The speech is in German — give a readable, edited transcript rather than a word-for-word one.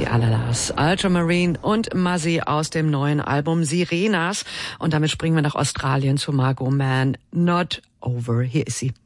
die Alalas, Ultramarine und Muzzy aus dem neuen Album Sirenas. Und damit springen wir nach Australien zu Margot Mann. Not Over. Hier ist sie.